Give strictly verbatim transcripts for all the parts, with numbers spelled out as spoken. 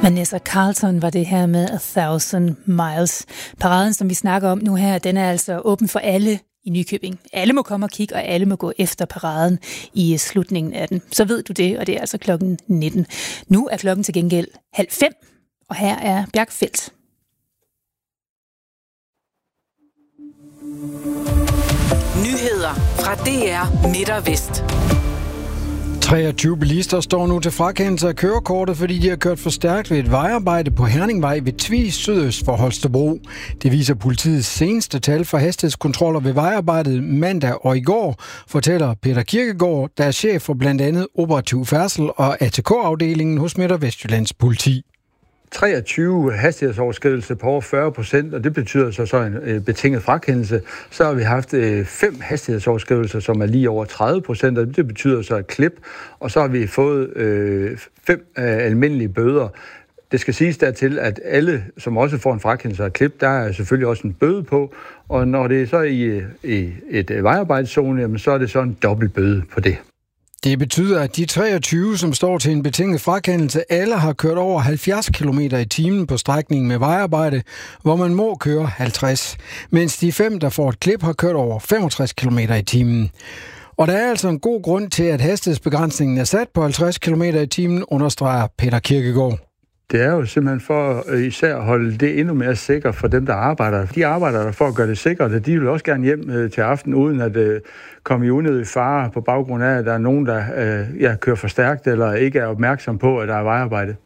Vanessa Carlton var det her med A Thousand Miles. Paraden, som vi snakker om nu her, den er altså åben for alle i Nykøbing. Alle må komme og kigge, og alle må gå efter paraden i slutningen af den. Så ved du det, og det er altså klokken nitten. Nu er klokken til gengæld halv fem, og her er Bjarke Feldt. Nyheder fra D R Midt og Vest. treogtyve bilister står nu til frakendelse af kørekortet, fordi de har kørt for stærkt ved et vejarbejde på Herningvej ved Tvis sydøst for Holstebro. Det viser politiets seneste tal for hastighedskontroller ved vejarbejdet mandag og i går, fortæller Peter Kirkegaard, der er chef for blandt andet operativ færdsel og A T K-afdelingen hos Midt- og Vestjyllands politi. treogtyve hastighedsoverskridelser på over fyrre procent, og det betyder så, så en øh, betinget frakendelse. Så har vi haft øh, fem hastighedsoverskridelser, som er lige over tredive procent, og det betyder så et klip. Og så har vi fået øh, fem øh, almindelige bøder. Det skal siges dertil, at alle, som også får en frakendelse af et klip, der er selvfølgelig også en bøde på. Og når det er så i, i et vejarbejdzone, jamen, så er det så en dobbelt bøde på det. Det betyder, at de treogtyve, som står til en betinget frakendelse, alle har kørt over halvfjerds kilometer i timen på strækningen med vejarbejde, hvor man må køre halvtreds, mens de fem, der får et klip, har kørt over femogtres kilometer i timen. Og der er altså en god grund til, at hastighedsbegrænsningen er sat på halvtreds kilometer i timen, understreger Peter Kirkegaard. Det er jo simpelthen for især at holde det endnu mere sikkert for dem, der arbejder. De arbejder der for at gøre det sikkert, og de vil også gerne hjem til aften, uden at uh, komme i unødig fare på baggrund af, at der er nogen, der uh, ja, kører for stærkt eller ikke er opmærksom på, at der er vejarbejde.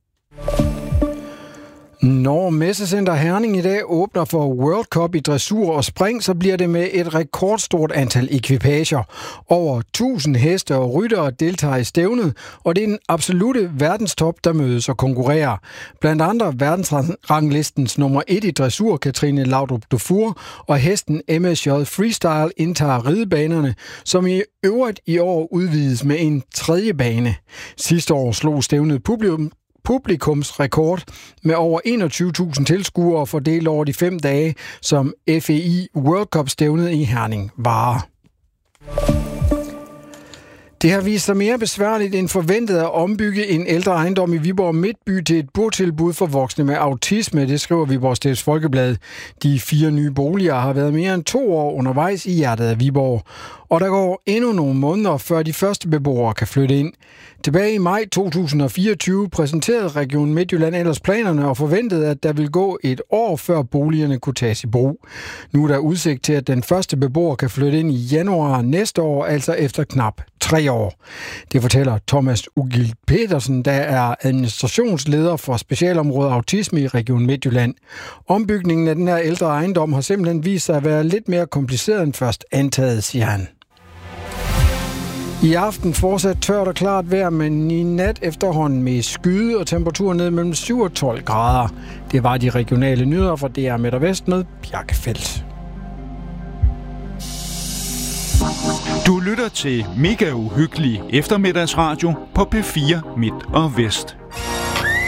Når Messecenter Herning i dag åbner for World Cup i dressur og spring, så bliver det med et rekordstort antal ekvipager. Over tusind heste og ryttere deltager i stævnet, og det er den absolute verdenstop, der mødes og konkurrerer. Blandt andre verdensranglistens nummer et i dressur, Katrine Laudrup Dufour, og hesten M S J Freestyle indtager ridebanerne, som i øvrigt i år udvides med en tredje bane. Sidste år slog stævnet publikum publikumsrekord med over enogtyve tusind tilskuere fordelt over de fem dage, som F E I World Cup-stævnet i Herning varer. Det har vist sig mere besværligt end forventet at ombygge en ældre ejendom i Viborg Midtby til et botilbud for voksne med autisme, det skriver Viborg Stifts Folkeblad. De fire nye boliger har været mere end to år undervejs i hjertet af Viborg, og der går endnu nogle måneder, før de første beboere kan flytte ind. Tilbage i maj to tusind og fireogtyve præsenterede Region Midtjylland ellers planerne og forventede, at der ville gå et år, før boligerne kunne tages i brug. Nu er der udsigt til, at den første beboer kan flytte ind i januar næste år, altså efter knap tre år. Det fortæller Thomas Ugild Petersen, der er administrationsleder for specialområdet autisme i Region Midtjylland. Ombygningen af den her ældre ejendom har simpelthen vist sig at være lidt mere kompliceret end først antaget, siger han. I aften fortsat tørt og klart vejr, men i nat efterhånden med skyde og temperaturen ned mellem syv og tolv grader. Det var de regionale nyheder fra D R Midt og Vest med Bjarke Feldt. Du lytter til Mega Uhyggelig eftermiddagsradio på P fire Midt og Vest.